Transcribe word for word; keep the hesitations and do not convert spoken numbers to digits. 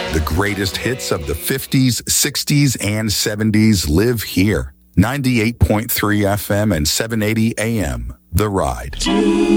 The greatest hits of the fifties, sixties, and seventies live here. ninety-eight point three F M and seven eighty A M. The Ride.